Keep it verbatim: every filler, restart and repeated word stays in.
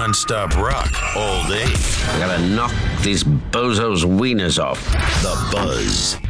non-stop rock all day. I gotta knock these bozos' wieners off. The Buzz